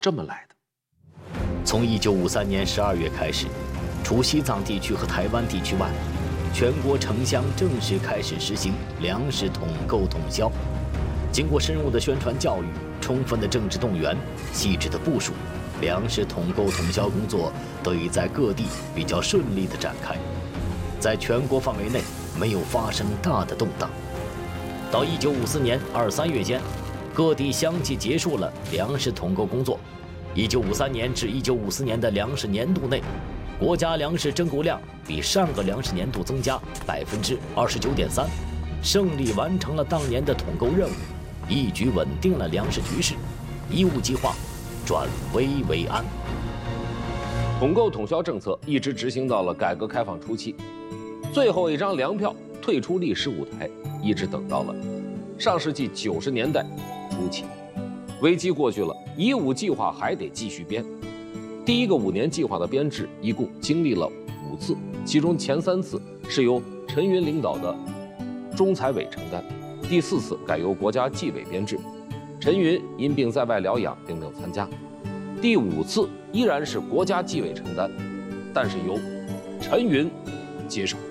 这么来的。 从1953年12月开始，除西藏地区和台湾地区外，全国城乡正式开始实行粮食统购统销。经过深入的宣传教育、充分的政治动员、细致的部署，粮食统购统销工作得以在各地比较顺利地展开，在全国范围内没有发生大的动荡。到1954年2、3月间，各地相继结束了粮食统购工作。1953年至1954年的粮食年度内，国家粮食征购量比上个粮食年度增加29.3%，胜利完成了当年的统购任务，一举稳定了粮食局势，一物计划转危为安。 统购统销政策一直执行到了改革开放初期，最后一张粮票退出历史舞台，一直等到了上世纪90年代初期。危机过去了，1·5计划还得继续编。第一个5年计划的编制一共经历了5次，其中前3次是由陈云领导的中财委承担，第4次改由国家纪委编制，陈云因病在外疗养并没有参加。第5次依然是国家纪委承担，但是由陈云接手。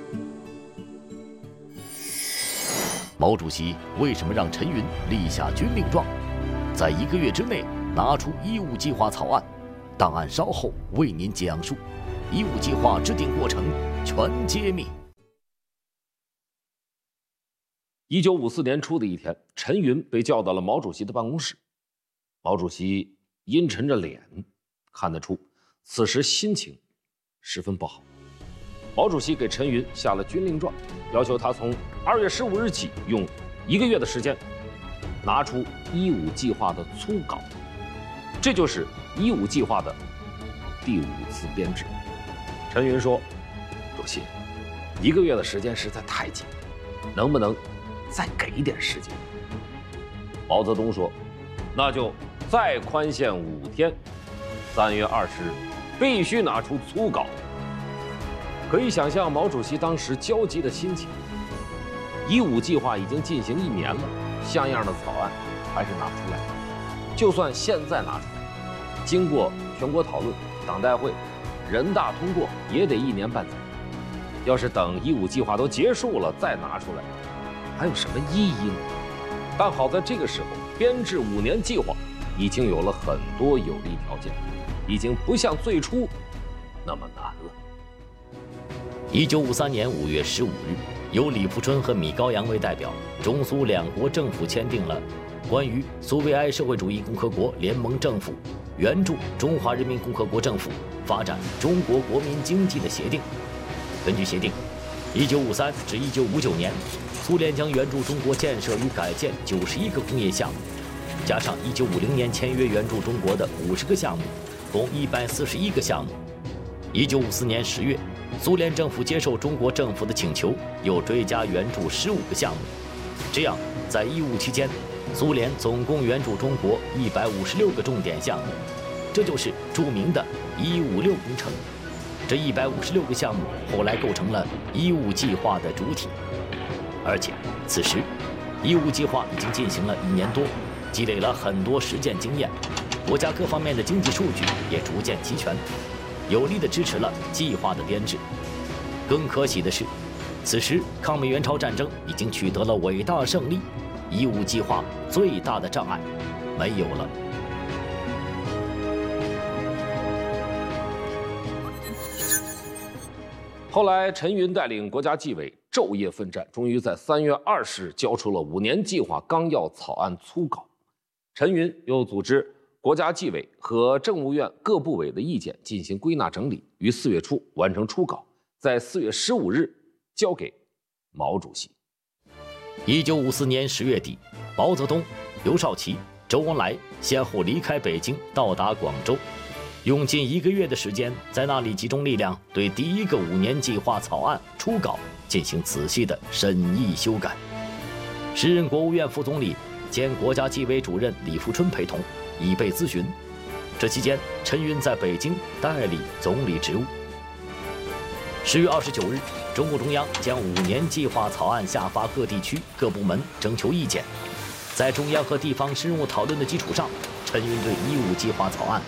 毛主席为什么让陈云立下军令状，在1个月之内拿出1·5计划草案？档案稍后为您讲述。1·5计划制定过程全揭秘。 1954年初的一天，陈云被叫到了毛主席的办公室。毛主席阴沉着脸，看得出此时心情十分不好。毛主席给陈云下了军令状，要求他从2月15日起用1个月的时间拿出1·5计划的粗稿，这就是1·5计划的第5次编制。陈云说：“主席，1个月的时间实在太紧，能不能再给一点时间？”毛泽东说：“那就再宽限5天，3月20日必须拿出粗稿。”可以想象毛主席当时焦急的心情。1·5计划已经进行1年了，像样的草案还是拿不出来。就算现在拿出来，经过全国讨论、党代会、人大通过，也得1年半载。要是等1·5计划都结束了再拿出来，还有什么意义呢？但好在这个时候，编制5年计划已经有了很多有利条件，已经不像最初那么难了。 1953年5月15日，由李富春和米高扬为代表，中苏2国政府签订了关于苏维埃社会主义共和国联盟政府援助中华人民共和国政府发展中国国民经济的协定。根据协定，1953至1959年，苏联将援助中国建设与改建91个工业项目，加上1950年签约援助中国的50个项目，共141个项目。1954年10月，苏联政府接受中国政府的请求，又追加援助15个项目。这样，在1·5期间，苏联总共援助中国156个重点项目，这就是著名的156工程。这156个项目后来构成了1·5计划的主体。而且，此时1·5计划已经进行了1年多，积累了很多实践经验，国家各方面的经济数据也逐渐齐全，有力地支持了计划的编制。更可喜的是，此时抗美援朝战争已经取得了伟大胜利，1·5计划最大的障碍没有了。 后来，陈云带领国家纪委昼夜奋战，终于在3月20日交出了5年计划纲要草案粗稿。陈云又组织国家纪委和政务院各部委的意见进行归纳整理，于4月初完成初稿，在4月15日交给毛主席。 1954年10月底，毛泽东、刘少奇、周恩来先后离开北京，到达广州，用近1个月的时间，在那里集中力量，对第1个5年计划草案初稿进行仔细的审议修改。时任国务院副总理兼国家纪委主任李富春陪同，以备咨询。这期间，陈云在北京代理总理职务。10月29日，中共中央将5年计划草案下发各地区各部门征求意见，在中央和地方深入讨论的基础上，陈云对1·5计划草案